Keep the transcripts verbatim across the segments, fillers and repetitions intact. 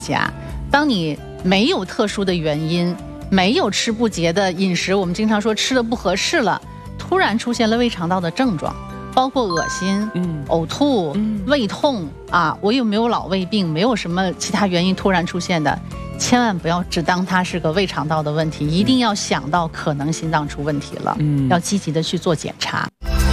家，当你没有特殊的原因，没有吃不洁的饮食，我们经常说吃的不合适了，突然出现了胃肠道的症状，包括恶心、嗯、呕吐、嗯、胃痛啊，我有没有老胃病？没有什么其他原因突然出现的，千万不要只当它是个胃肠道的问题，一定要想到可能心脏出问题了，嗯、要积极的去做检查。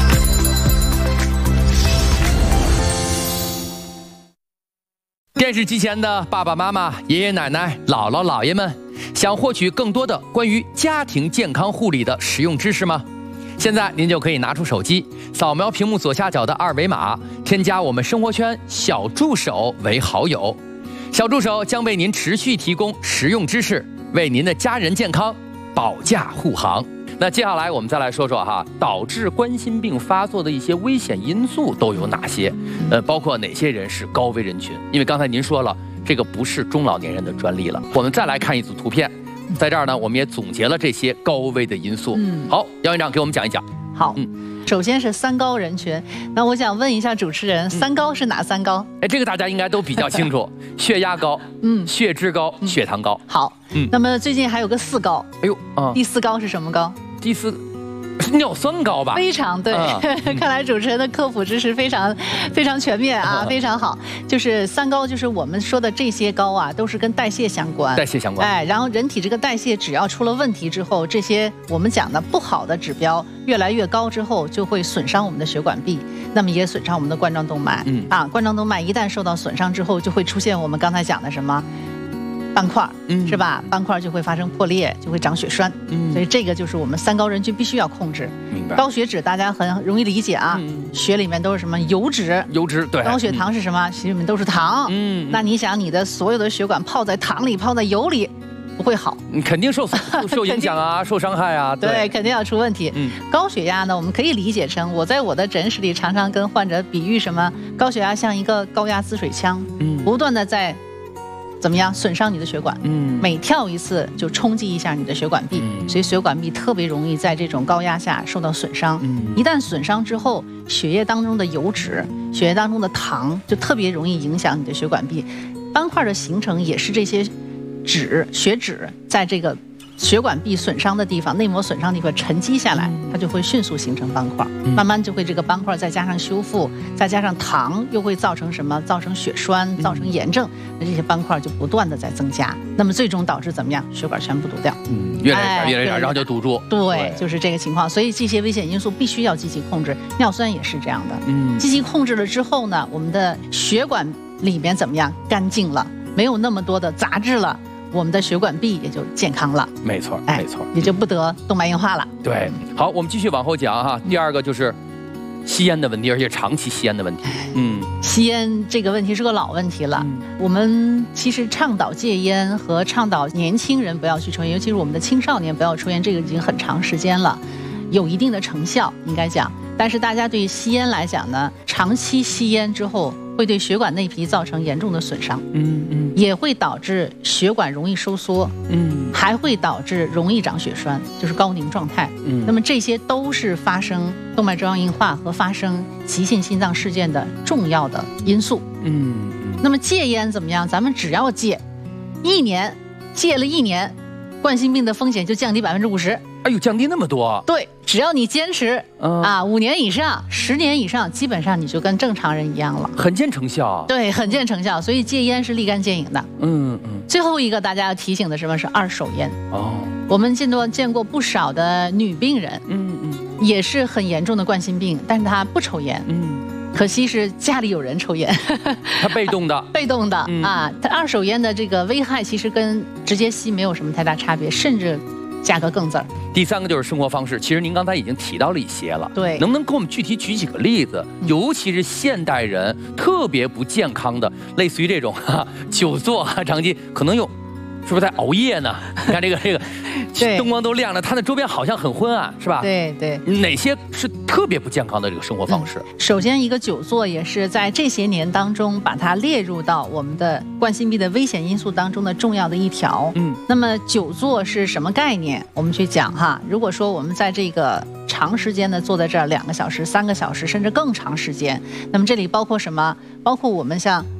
电视机前的爸爸妈妈、爷爷奶奶、姥姥姥爷们，想获取更多的关于家庭健康护理的实用知识吗？现在您就可以拿出手机，扫描屏幕左下角的二维码，添加我们生活圈小助手为好友。小助手将为您持续提供实用知识，为您的家人健康保驾护航。那接下来我们再来说说哈，导致冠心病发作的一些危险因素都有哪些？呃，包括哪些人是高危人群？因为刚才您说了，这个不是中老年人的专利了。我们再来看一组图片，在这儿呢，我们也总结了这些高危的因素。嗯，好，姚院长给我们讲一讲。 好，嗯，首先是三高人群，那我想问一下主持人，三高是哪三高？ 哎，这个大家应该都比较清楚，血压高，嗯，血脂高，嗯、血糖高。 好，嗯，那么最近还有个四高， 哎呦，啊， 第四高是什么高？ 第四是尿酸高吧？ 非常对，啊、看来主持人的科普知识非常非常全面啊，非常好。就是三高，就是我们说的这些高啊，都是跟代谢相关， 代谢相关。 哎，然后人体这个代谢只要出了问题之后，这些我们讲的不好的指标越来越高之后，就会损伤我们的血管壁，那么也损伤我们的冠状动脉。嗯啊，冠状动脉一旦受到损伤之后，就会出现我们刚才讲的什么？斑块，嗯，是吧？斑块就会发生破裂，就会长血栓，嗯，所以这个就是我们三高人群必须要控制。 明白。 高血脂大家很容易理解啊，嗯、血里面都是什么油脂？ 油脂对。 高血糖是什么？血里面都是糖。嗯，那你想，你的所有的血管泡在糖里、泡在油里，不会好， 你肯定受受影响啊，受伤害啊， 对，对，肯定要出问题。嗯，高血压呢，我们可以理解成，我在我的诊室里常常跟患者比喻什么？高血压像一个高压滋水枪，嗯，不断的在。怎么样损伤你的血管？嗯，每跳一次就冲击一下你的血管壁，嗯、所以血管壁特别容易在这种高压下受到损伤。嗯，一旦损伤之后，血液当中的油脂、血液当中的糖就特别容易影响你的血管壁。斑块的形成也是这些脂、血脂在这个血管壁损伤的地方、内膜损伤的地方沉积下来，它就会迅速形成斑块，慢慢就会这个斑块再加上修复，再加上糖又会造成什么？造成血栓，造成炎症，那这些斑块就不断的在增加，那么最终导致怎么样？血管全部堵掉， 嗯，越来越窄，越来越窄，然后就堵住。 对，就是这个情况。所以这些危险因素必须要积极控制，尿酸也是这样的。嗯，积极控制了之后呢，我们的血管里面怎么样？干净了，没有那么多的杂质了。我们的血管壁也就健康了， 没错， 哎， 没错， 也就不得动脉硬化了。 对，好，我们继续往后讲哈。第二个就是吸烟的问题，而且长期吸烟的问题。嗯， 吸烟这个问题是个老问题了。嗯、我们其实倡导戒烟和倡导年轻人不要去抽烟，尤其是我们的青少年不要抽烟，这个已经很长时间了，有一定的成效，应该讲。但是大家对吸烟来讲呢，长期吸烟之后，会对血管内皮造成严重的损伤，嗯嗯，也会导致血管容易收缩，嗯，还会导致容易长血栓，就是高凝状态，嗯，那么这些都是发生动脉粥样硬化和发生急性心脏事件的重要的因素，嗯，那么戒烟怎么样？咱们只要戒，一年戒了一年，冠心病的风险就降低百分之五十。 哎呦，降低那么多？ 对，只要你坚持、嗯、啊，五年以上、十年以上，基本上你就跟正常人一样了， 很见成效。 对，很见成效。所以戒烟是立竿见影的。嗯嗯。最后一个大家要提醒的什么是二手烟？哦，我们见过见过不少的女病人，嗯嗯，也是很严重的冠心病，但是她不抽烟，嗯。可惜是家里有人抽烟， 他被动的， 被动的、嗯、啊。他二手烟的这个危害其实跟直接吸没有什么太大差别，甚至价格更字儿。 第三个就是生活方式，其实您刚才已经提到了一些了， 对， 能不能给我们具体举几个例子？嗯、尤其是现代人特别不健康的，类似于这种哈久坐啊，长期可能有。是不是在熬夜呢？你看这个这个，灯光都亮了，它的周边好像很昏暗，是吧？ 对对。 哪些是特别不健康的这个生活方式？ 嗯、首先，一个久坐也是在这些年当中把它列入到我们的冠心病的危险因素当中的重要的一条。嗯。那么久坐是什么概念？我们去讲哈。如果说我们在这个长时间的坐在这儿两个小时、三个小时，甚至更长时间，那么这里包括什么？包括我们像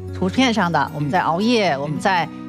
图片上的，我们在熬夜，我们在